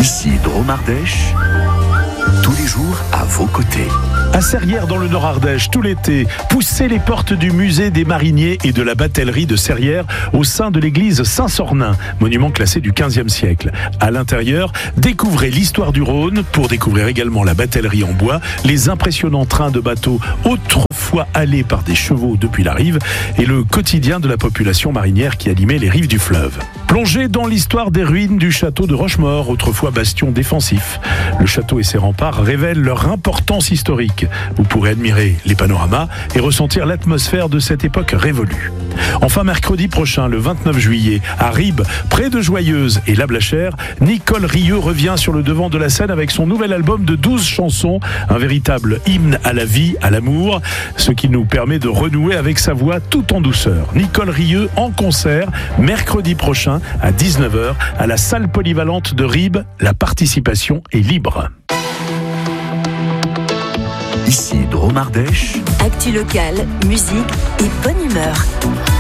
Ici Drôme Ardèche, tous les jours à vos côtés. À Serrières dans le Nord Ardèche, tout l'été, poussez les portes du musée des mariniers et de la batellerie de Serrières au sein de l'église Saint-Sornin, monument classé du XVe siècle. À l'intérieur, découvrez l'histoire du Rhône pour découvrir également la batellerie en bois, les impressionnants trains de bateaux autrefois halés par des chevaux depuis la rive et le quotidien de la population marinière qui animait les rives du fleuve. Plongez dans l'histoire des ruines du château de Rochemaure, autrefois bastion défensif. Le château et ses remparts révèlent leur importance historique. Vous pourrez admirer les panoramas et ressentir l'atmosphère de cette époque révolue. Enfin, mercredi prochain, le 29 juillet, à Ribes, près de Joyeuse et La Blachère, Nicole Rieu revient sur le devant de la scène avec son nouvel album de 12 chansons, un véritable hymne à la vie, à l'amour, ce qui nous permet de renouer avec sa voix tout en douceur. Nicole Rieu en concert, mercredi prochain à 19h, à la salle polyvalente de Ribes. La participation est libre. Ici Drôme Ardèche. Actu locale, musique et bonne humeur.